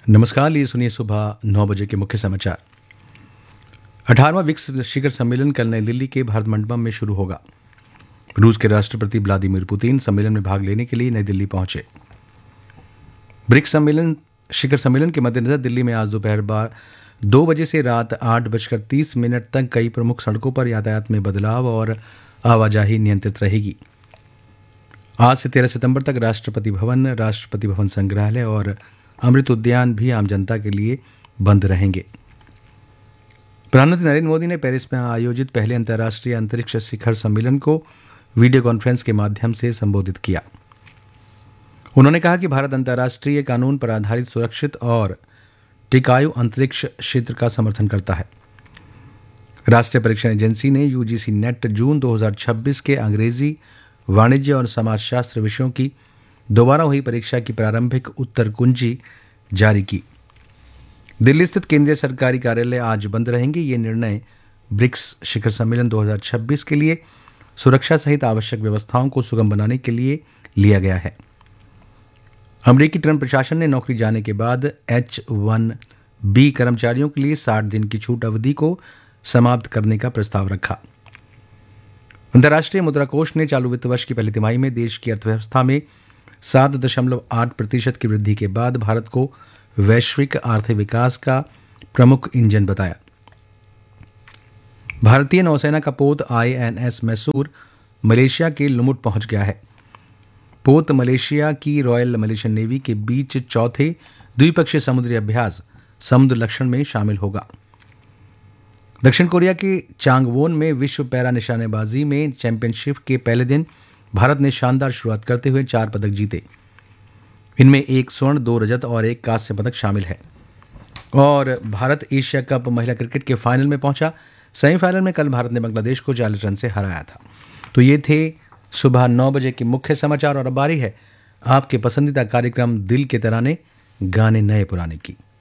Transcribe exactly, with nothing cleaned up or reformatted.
नमस्कार, लिए सुनिए सुबह नौ बजे के मुख्य समाचार। अठारहवां ब्रिक्स शिखर सम्मेलन कल नई दिल्ली के भारत मंडपम में शुरू होगा। रूस के राष्ट्रपति व्लादिमीर पुतिन सम्मेलन में भाग लेने के लिए नई दिल्ली पहुंचे। ब्रिक्स सम्मेलन शिखर सम्मेलन के मद्देनजर दिल्ली में आज दोपहर बाद दो बजे से रात आठ बजकर तीस मिनट तक कई प्रमुख सड़कों पर यातायात में बदलाव और आवाजाही नियंत्रित रहेगी। आज से तेरह सितंबर तक राष्ट्रपति भवन, राष्ट्रपति भवन संग्रहालय और अमृत उद्यान भी आम जनता के लिए बंद रहेंगे। प्रधानमंत्री नरेंद्र मोदी ने पेरिस में आयोजित पहले अंतर्राष्ट्रीय अंतरिक्ष शिखर सम्मेलन को वीडियो कॉन्फ्रेंस के माध्यम से संबोधित किया। उन्होंने कहा कि भारत अंतर्राष्ट्रीय कानून पर आधारित सुरक्षित और टिकाऊ अंतरिक्ष क्षेत्र का समर्थन करता है। राष्ट्रीय परीक्षण एजेंसी ने यूजीसी नेट जून दो हज़ार छब्बीस के अंग्रेजी, वाणिज्य और समाजशास्त्र विषयों की दोबारा हुई परीक्षा की प्रारंभिक उत्तर कुंजी जारी की। दिल्ली स्थित केंद्रीय सरकारी कार्यालय आज बंद रहेंगे। ये निर्णय ब्रिक्स शिखर सम्मेलन दो हज़ार छब्बीस के लिए सुरक्षा सहित आवश्यक व्यवस्थाओं को सुगम बनाने के लिए लिया गया है। अमेरिकी ट्रंप प्रशासन ने नौकरी जाने के बाद एच वन बी कर्मचारियों के लिए साठ दिन की छूट अवधि को समाप्त करने का प्रस्ताव रखा। अंतर्राष्ट्रीय मुद्रा कोष ने चालू वित्त वर्ष की पहली तिमाही में देश की अर्थव्यवस्था में सात दशमलव आठ प्रतिशत की वृद्धि के बाद भारत को वैश्विक आर्थिक विकास का प्रमुख इंजन बताया। भारतीय नौसेना का पोत I N S Mysore Malaysia के लुमुट पहुंच गया है। पोत मलेशिया की रॉयल मलेशियन नेवी के बीच चौथे द्विपक्षीय समुद्री अभ्यास समुद्र लक्षण में शामिल होगा। दक्षिण कोरिया के चांगवोन में विश्व पैरा निशानेबाजी में चैंपियनशिप के पहले दिन भारत ने शानदार शुरुआत करते हुए चार पदक जीते। इनमें एक स्वर्ण, दो रजत और एक कांस्य पदक शामिल है। और भारत एशिया कप महिला क्रिकेट के फाइनल में पहुंचा। सेमीफाइनल में कल भारत ने बांग्लादेश को चालीस रन से हराया था। तो ये थे सुबह नौ बजे के मुख्य समाचार और अब बारी है आपके पसंदीदा कार्यक्रम दिल के तराने, गाने नए पुराने की।